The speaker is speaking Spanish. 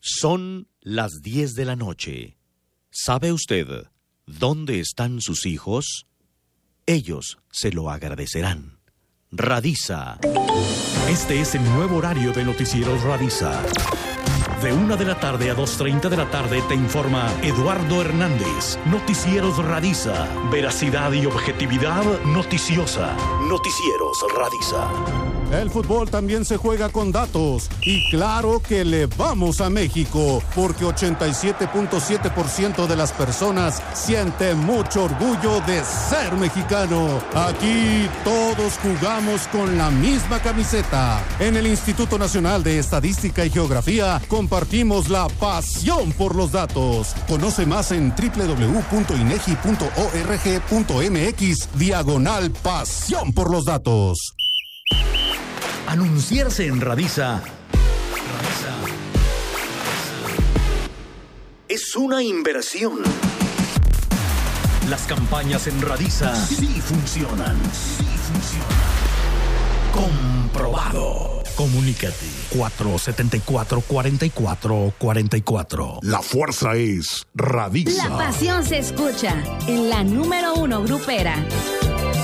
Son las 10 de la noche. ¿Sabe usted dónde están sus hijos? Ellos se lo agradecerán. Radisa. Este es el nuevo horario de Noticieros Radisa. De 1 de la tarde a 2:30 de la tarde te informa Eduardo Hernández. Noticieros Radisa. Veracidad y objetividad noticiosa. Noticieros Radisa. El fútbol también se juega con datos. Y claro que le vamos a México, porque 87.7% de las personas sienten mucho orgullo de ser mexicano. Aquí todos jugamos con la misma camiseta. En el Instituto Nacional de Estadística y Geografía compartimos la pasión por los datos. Conoce más en www.inegi.org.mx/pasión por los datos. Anunciarse en Radisa es una inversión. Las campañas en Radisa sí funcionan. Comprobado. Comunícate 474-4444. La fuerza es Radisa. La pasión se escucha en la número 1 grupera.